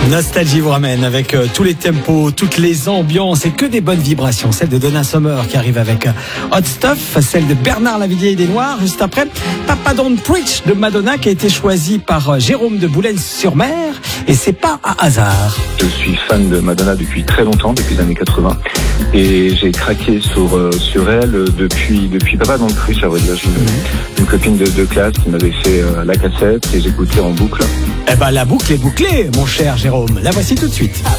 Nostalgie vous ramène avec tous les tempos, toutes les ambiances et que des bonnes vibrations. Celle de Donna Summer qui arrive avec Hot Stuff, celle de Bernard Lavilliers des Noirs. Juste après, Papa Don't Preach de Madonna qui a été choisie par Jérôme de Boulogne-sur-Mer. Et c'est pas un hasard. Je suis fan de Madonna depuis très longtemps, depuis les années 80. Et j'ai craqué sur elle depuis Papa Don't Preach, à vrai dire. J'ai une copine de classe qui m'avait fait la cassette et j'écoutais en boucle. Eh ben la boucle est bouclée, mon cher Jérôme. La voici tout de suite.